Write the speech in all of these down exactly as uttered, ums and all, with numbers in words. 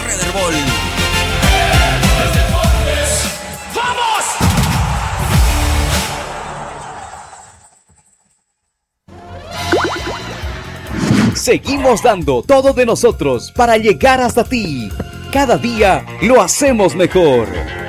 Red Herbol. Seguimos dando todo de nosotros para llegar hasta ti. Cada día lo hacemos mejor.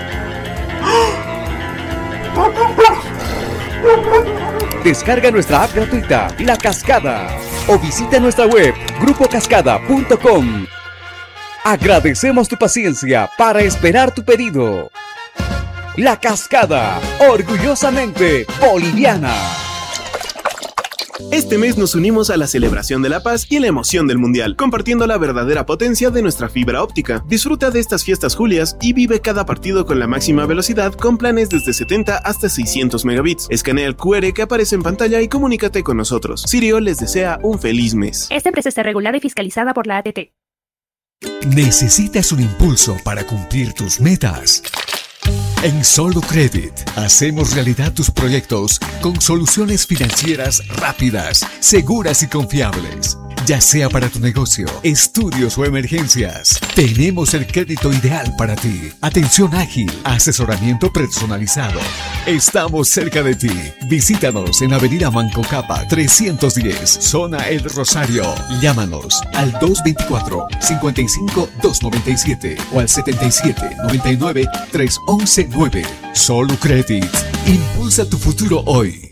Descarga nuestra app gratuita, La Cascada, o visita nuestra web, grupo cascada punto com. Agradecemos tu paciencia para esperar tu pedido. La Cascada, orgullosamente boliviana. Este mes nos unimos a la celebración de la paz y la emoción del mundial, compartiendo la verdadera potencia de nuestra fibra óptica. Disfruta de estas fiestas julias y vive cada partido con la máxima velocidad con planes desde setenta hasta seiscientos megabits. Escanea el cu erre que aparece en pantalla y comunícate con nosotros. Sirio les desea un feliz mes. Esta empresa está regulada y fiscalizada por la A T T. ¿Necesitas un impulso para cumplir tus metas? En Solucredit hacemos realidad tus proyectos con soluciones financieras rápidas, seguras y confiables. Ya sea para tu negocio, estudios o emergencias, tenemos el crédito ideal para ti. Atención ágil, asesoramiento personalizado. Estamos cerca de ti. Visítanos en Avenida Manco Capa trescientos diez, Zona El Rosario. Llámanos al dos veinticuatro, cincuenta y cinco, doscientos noventa y siete o al setenta y siete, noventa y nueve, trescientos once nueve. Solucredit. Impulsa tu futuro hoy.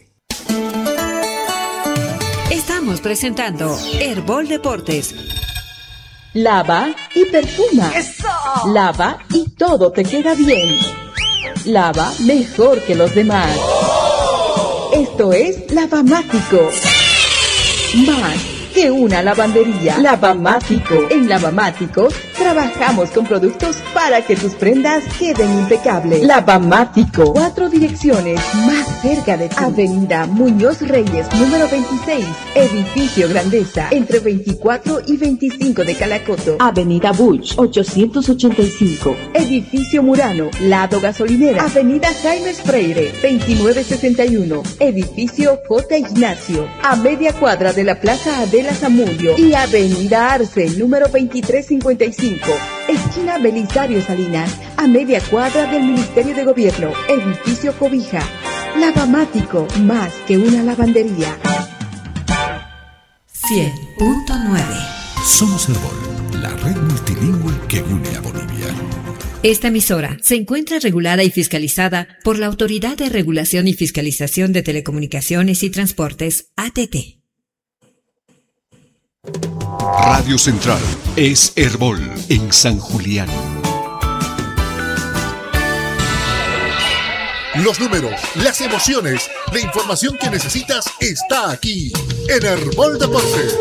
Estamos presentando Herbol Deportes. Lava y perfuma. ¡Eso! Lava y todo te queda bien. Lava mejor que los demás. ¡Oh! Esto es Lavamático. Más que una lavandería. Lavamático. En Lavamático trabajamos con productos para que tus prendas queden impecables. Lavamático. Cuatro direcciones más cerca de ti. Avenida Muñoz Reyes, número veintiséis. Edificio Grandeza, entre veinticuatro y veinticinco de Calacoto. Avenida Buch, ochocientos ochenta y cinco. Edificio Murano, lado gasolinera. Avenida Jaime Freire, veintinueve sesenta y uno. Edificio J. Ignacio, a media cuadra de la Plaza Adela Zamudio. Y Avenida Arce, número veintitrés cincuenta y cinco. Esquina Belisario Salinas, a media cuadra del Ministerio de Gobierno. Edificio Cobija. Lavamático, más que una lavandería. cien punto nueve. Somos Herbol, la red multilingüe que une a Bolivia. Esta emisora se encuentra regulada y fiscalizada por la Autoridad de Regulación y Fiscalización de Telecomunicaciones y Transportes, A T T. Radio Central es Herbol en San Julián. Los números, las emociones, la información que necesitas está aquí en Herbol Deportes.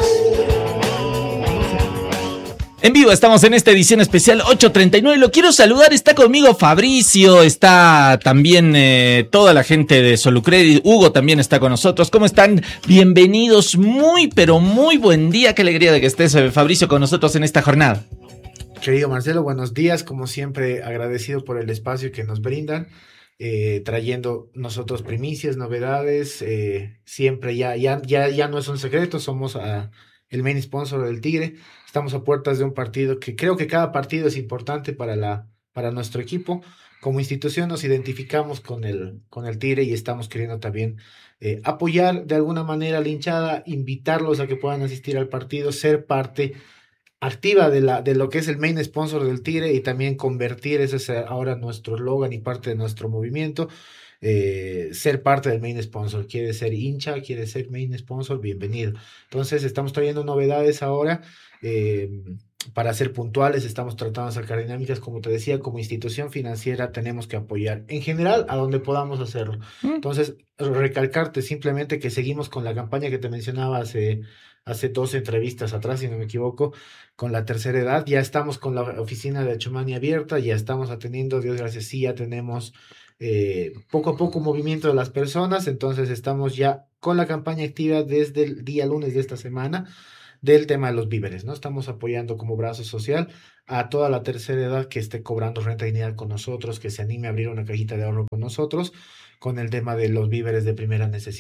En vivo estamos en esta edición especial ocho treinta y nueve. Lo quiero saludar, está conmigo Fabricio, está también eh, toda la gente de Solucredit. Hugo también está con nosotros. ¿Cómo están? Bienvenidos, muy pero muy buen día. Qué alegría de que estés, eh, Fabricio, con nosotros en esta jornada. Querido Marcelo, buenos días. Como siempre, agradecido por el espacio que nos brindan, eh, trayendo nosotros primicias, novedades. Eh, siempre ya, ya, ya, ya no es un secreto, somos a, el main sponsor del Tigre. Estamos a puertas de un partido que creo que cada partido es importante para, la, para nuestro equipo. Como institución nos identificamos con el, con el Tigre y estamos queriendo también eh, apoyar de alguna manera a la hinchada, invitarlos a que puedan asistir al partido, ser parte activa de, la, de lo que es el main sponsor del Tigre y también convertir, ese es ahora nuestro eslogan y parte de nuestro movimiento, eh, ser parte del main sponsor. Quiere ser hincha, quiere ser main sponsor, bienvenido. Entonces estamos trayendo novedades ahora. Eh, para ser puntuales, estamos tratando de sacar dinámicas, como te decía, como institución financiera tenemos que apoyar en general a donde podamos hacerlo. Mm. Entonces, recalcarte simplemente que seguimos con la campaña que te mencionaba hace, hace dos entrevistas atrás, si no me equivoco, con la tercera edad. Ya estamos con la oficina de Achumani abierta, ya estamos atendiendo, Dios gracias, sí, ya tenemos eh, poco a poco movimiento de las personas, entonces estamos ya con la campaña activa desde el día lunes de esta semana, del tema de los víveres, ¿no? Estamos apoyando como brazo social a toda la tercera edad que esté cobrando renta dignidad con nosotros, que se anime a abrir una cajita de ahorro con nosotros, con el tema de los víveres de primera necesidad.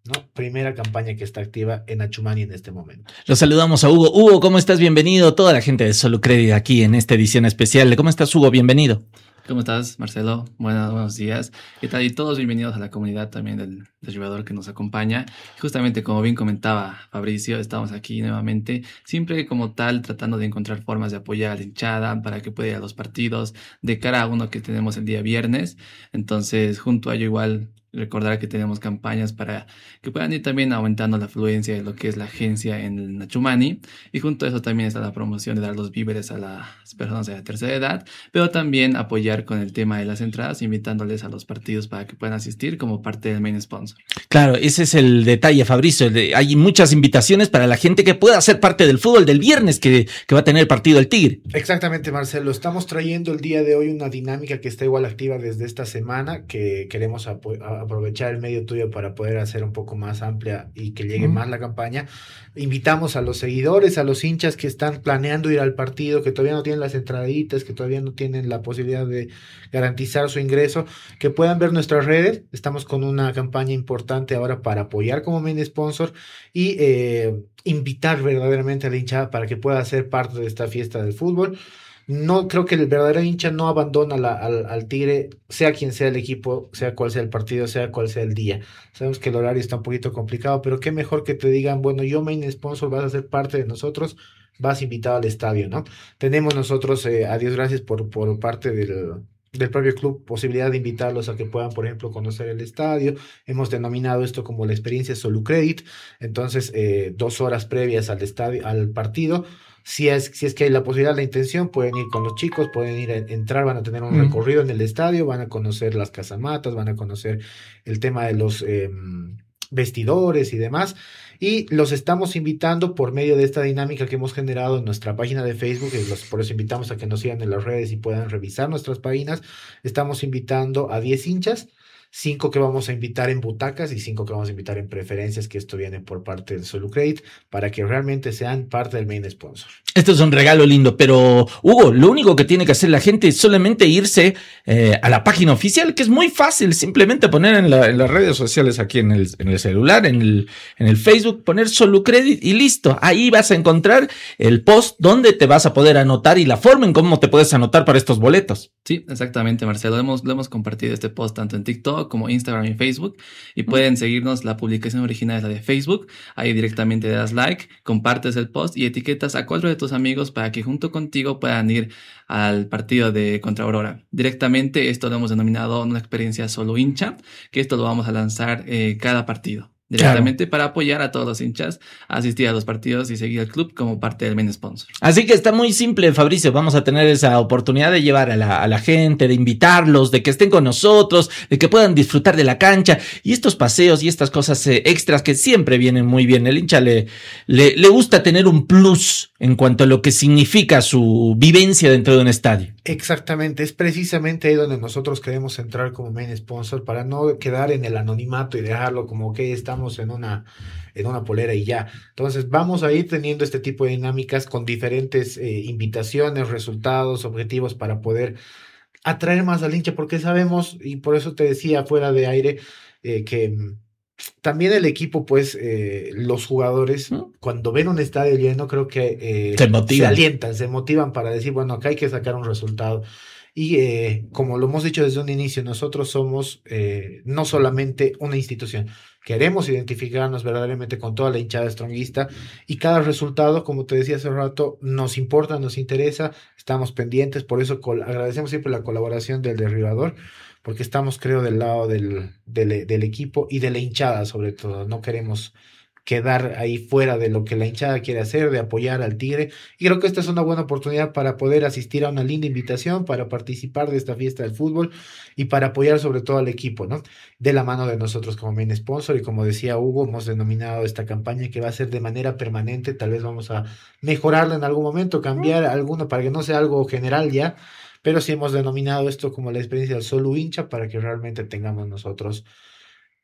¿no? Primera campaña que está activa en Achumani en este momento. Los saludamos a Hugo. Hugo, ¿cómo estás? Bienvenido. Toda la gente de Solo Credit aquí en esta edición especial. ¿Cómo estás, Hugo? Bienvenido. ¿Cómo estás, Marcelo? Buenas, buenos días. ¿Qué tal? Y todos bienvenidos a la comunidad también del derribador que nos acompaña. Justamente como bien comentaba Fabricio, estamos aquí nuevamente, siempre como tal tratando de encontrar formas de apoyar a la hinchada para que pueda ir a los partidos de cara a uno que tenemos el día viernes. Entonces, junto a ello igual recordar que tenemos campañas para que puedan ir también aumentando la afluencia de lo que es la agencia en el Achumani, y junto a eso también está la promoción de dar los víveres a las personas de la tercera edad, pero también apoyar con el tema de las entradas, invitándoles a los partidos para que puedan asistir como parte del main sponsor. Claro, ese es el detalle, Fabricio. De, hay muchas invitaciones para la gente que pueda ser parte del fútbol del viernes que, que va a tener el partido del Tigre. Exactamente, Marcelo. Estamos trayendo el día de hoy una dinámica que está igual activa desde esta semana, que queremos apo- aprovechar el medio tuyo para poder hacer un poco más amplia y que llegue uh-huh. más la campaña. Invitamos a los seguidores, a los hinchas que están planeando ir al partido, que todavía no tienen las entraditas, que todavía no tienen la posibilidad de garantizar su ingreso, que puedan ver nuestras redes. Estamos con una campaña importante ahora para apoyar como main sponsor y eh, invitar verdaderamente a la hinchada para que pueda ser parte de esta fiesta del fútbol. No creo que el verdadero hincha no abandona la, al, al Tigre, sea quien sea el equipo, sea cual sea el partido, sea cual sea el día. Sabemos que el horario está un poquito complicado, pero qué mejor que te digan, bueno, yo main sponsor, vas a ser parte de nosotros, vas invitado al estadio, ¿no? Tenemos nosotros, eh, a Dios gracias por, por parte del, del propio club, posibilidad de invitarlos a que puedan, por ejemplo, conocer el estadio. Hemos denominado esto como la experiencia Solo Credit. Entonces, eh, dos horas previas al estadio, al partido. Si es, si es que hay la posibilidad, la intención, pueden ir con los chicos, pueden ir a entrar, van a tener un mm. recorrido en el estadio, van a conocer las casamatas, van a conocer el tema de los eh, vestidores y demás. Y los estamos invitando por medio de esta dinámica que hemos generado en nuestra página de Facebook, y los, por eso invitamos a que nos sigan en las redes y puedan revisar nuestras páginas. Estamos invitando a diez hinchas, cinco que vamos a invitar en butacas y cinco que vamos a invitar en preferencias, que esto viene por parte de Solo Credit, para que realmente sean parte del main sponsor. Esto es un regalo lindo, pero Hugo, lo único que tiene que hacer la gente es solamente irse eh, a la página oficial, que es muy fácil, simplemente poner en, la, en las redes sociales aquí en el, en el celular, en el, en el Facebook, poner Solo Credit y listo. Ahí vas a encontrar el post donde te vas a poder anotar y la forma en cómo te puedes anotar para estos boletos. Sí, exactamente, Marcelo. Hemos, lo hemos compartido este post tanto en TikTok como Instagram y Facebook, y pueden seguirnos. La publicación original es la de Facebook. Ahí directamente le das like, compartes el post y etiquetas a cuatro de tus amigos para que junto contigo puedan ir al partido de contra Aurora. Directamente esto lo hemos denominado una experiencia Solo Hincha, que esto lo vamos a lanzar eh, cada partido. Directamente, claro, para apoyar a todos los hinchas a asistir a los partidos y seguir al club como parte del main sponsor. Así que está muy simple, Fabricio. Vamos a tener esa oportunidad de llevar a la, a la gente, de invitarlos, de que estén con nosotros, de que puedan disfrutar de la cancha y estos paseos y estas cosas eh, extras que siempre vienen muy bien. El hincha le, le, le gusta tener un plus en cuanto a lo que significa su vivencia dentro de un estadio. Exactamente, es precisamente ahí donde nosotros queremos entrar como main sponsor, para no quedar en el anonimato y dejarlo como que estamos en una, en una polera y ya. Entonces vamos a ir teniendo este tipo de dinámicas con diferentes eh, invitaciones, resultados, objetivos, para poder atraer más al hincha, porque sabemos, y por eso te decía fuera de aire, eh, que también el equipo, pues, eh, los jugadores, ¿no?, cuando ven un estadio lleno, creo que eh, se motivan, se alientan, se motivan para decir, bueno, acá hay que sacar un resultado. Y eh, como lo hemos dicho desde un inicio, nosotros somos eh, no solamente una institución, queremos identificarnos verdaderamente con toda la hinchada stronguista, y cada resultado, como te decía hace rato, nos importa, nos interesa, estamos pendientes. Por eso col- agradecemos siempre la colaboración del derribador, porque estamos, creo, del lado del, del, del equipo y de la hinchada sobre todo. No queremos quedar ahí fuera de lo que la hinchada quiere hacer, de apoyar al Tigre, y creo que esta es una buena oportunidad para poder asistir a una linda invitación, para participar de esta fiesta del fútbol y para apoyar sobre todo al equipo, ¿no?, de la mano de nosotros como main sponsor. Y como decía Hugo, hemos denominado esta campaña que va a ser de manera permanente. Tal vez vamos a mejorarla en algún momento, cambiar alguno para que no sea algo general ya, pero sí hemos denominado esto como la experiencia del Solo Hincha, para que realmente tengamos nosotros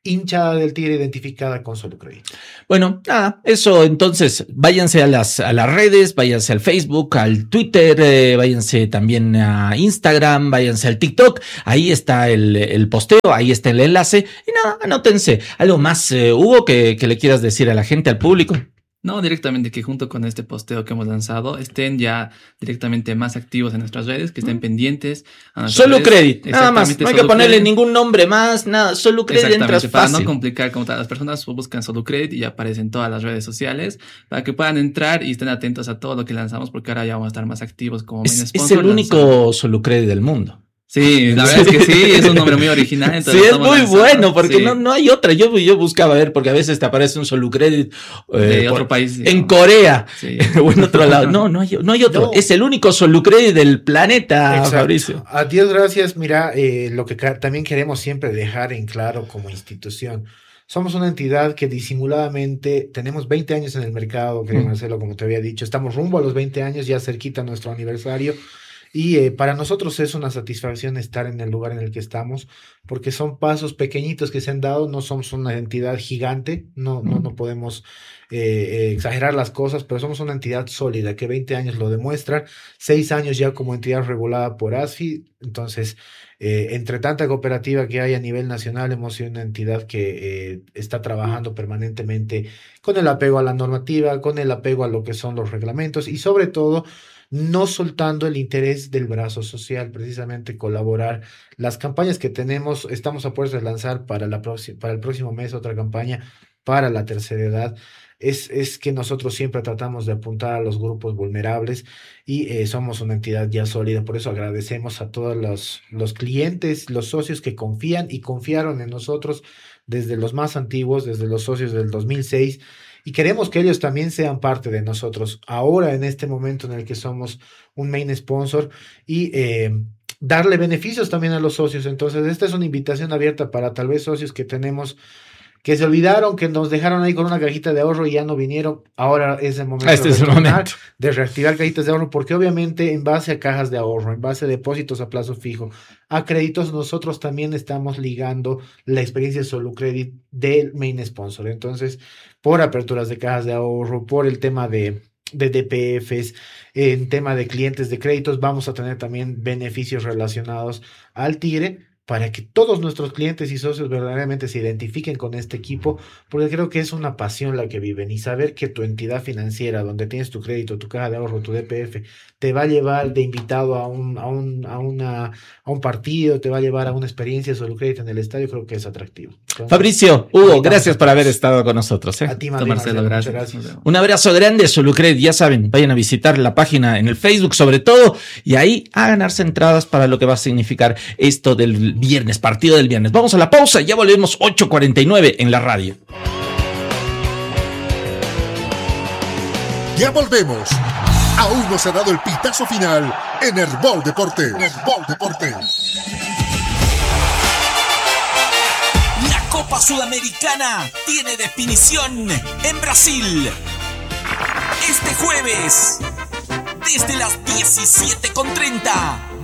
hinchada del Tigre identificada con Solucredit. Bueno, nada, eso entonces, váyanse a las, a las redes, váyanse al Facebook, al Twitter, eh, váyanse también a Instagram, váyanse al TikTok, ahí está el, el posteo, ahí está el enlace, y nada, anótense. Algo más, eh, Hugo, que, que le quieras decir a la gente, al público. No, directamente que junto con este posteo que hemos lanzado estén ya directamente más activos en nuestras redes, que estén pendientes. Solucredit, nada más, no hay que ponerle ningún nombre más, nada, Solucredit entras para fácil. No complicar como tal, las personas buscan Solucredit y aparecen todas las redes sociales para que puedan entrar y estén atentos a todo lo que lanzamos, porque ahora ya vamos a estar más activos como main Es, sponsor. es el único lanzando. Solucredit del mundo. Sí, la verdad es que sí, es un nombre muy original. Sí, es muy lanzando. bueno, porque sí. no, no hay otra. Yo, yo buscaba ver, porque a veces te aparece un Solucredit eh, de otro país. En digamos. Corea sí. o en otro lado. No, no hay, no hay otro. No. Es el único Solucredit del planeta, Exacto. Fabricio. A Dios gracias. Mira, eh, lo que ca- también queremos siempre dejar en claro como institución. Somos una entidad que disimuladamente tenemos veinte años en el mercado, querido mm. Marcelo, como te había dicho. Estamos rumbo a los veinte años, ya cerquita a nuestro aniversario. Y eh, para nosotros es una satisfacción estar en el lugar en el que estamos, porque son pasos pequeñitos que se han dado, no somos una entidad gigante, no, no, no podemos eh, eh, exagerar las cosas, pero somos una entidad sólida, que veinte años lo demuestran, seis años ya como entidad regulada por A S F I, entonces eh, entre tanta cooperativa que hay a nivel nacional, hemos sido una entidad que eh, está trabajando permanentemente con el apego a la normativa, con el apego a lo que son los reglamentos y sobre todo no soltando el interés del brazo social, precisamente colaborar. Las campañas que tenemos, estamos a puertas de lanzar para, la próxima, para el próximo mes otra campaña para la tercera edad. Es, es que nosotros siempre tratamos de apuntar a los grupos vulnerables y eh, somos una entidad ya sólida. Por eso agradecemos a todos los, los clientes, los socios que confían y confiaron en nosotros desde los más antiguos, desde los socios del dos mil seis. Y queremos que ellos también sean parte de nosotros ahora en este momento en el que somos un main sponsor y eh, darle beneficios también a los socios. Entonces esta es una invitación abierta para tal vez socios que tenemos que se olvidaron, que nos dejaron ahí con una cajita de ahorro y ya no vinieron. Ahora es el momento, este de, es el momento. de reactivar cajitas de ahorro, porque obviamente en base a cajas de ahorro, en base a depósitos a plazo fijo, a créditos, nosotros también estamos ligando la experiencia de Solucredit del main sponsor. Entonces, por aperturas de cajas de ahorro, por el tema de, de D P Fs, en tema de clientes de créditos, vamos a tener también beneficios relacionados al Tigre, para que todos nuestros clientes y socios verdaderamente se identifiquen con este equipo, porque creo que es una pasión la que viven, y saber que tu entidad financiera, donde tienes tu crédito, tu caja de ahorro, tu D P F, te va a llevar de invitado a un, a un, a una, a un partido, te va a llevar a una experiencia de Solucredit en el estadio, creo que es atractivo. Entonces, Fabricio, Hugo, gracias por haber estado con nosotros. ¿eh? A ti, Marcelo, Marcelo, gracias. gracias. Un abrazo grande, Solucredit, ya saben, vayan a visitar la página en el Facebook sobre todo, y ahí a ganarse entradas para lo que va a significar esto del viernes, partido del viernes. Vamos a la pausa, ya volvemos ocho cuarenta y nueve en la radio. Ya volvemos. Aún no se ha dado el pitazo final en Herbol Deportes. Herbol Deportes. La Copa Sudamericana tiene definición en Brasil. Este jueves, desde las diecisiete con treinta.